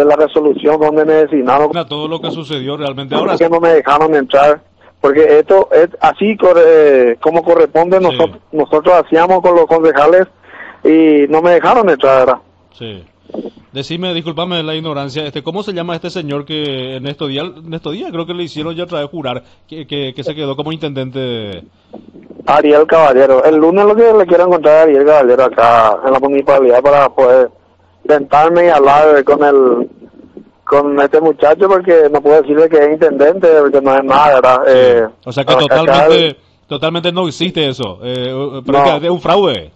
de la resolución donde me designaron. Todo lo que sucedió realmente ahora. Que no me dejaron entrar, porque esto es así como corresponde. Sí. Nosotros hacíamos con los concejales y no me dejaron entrar, ¿verdad? Sí. Decime, discúlpame la ignorancia, ¿cómo se llama este señor que en estos días creo que le hicieron ya otra vez jurar que se quedó como intendente? Ariel Caballero. El lunes lo que le quiero encontrar a Ariel Caballero acá en la municipalidad para poder sentarme y hablar con este muchacho, porque no puedo decirle que es intendente, porque no es nada, ¿verdad? O sea que totalmente no existe eso, pero no. que es un fraude.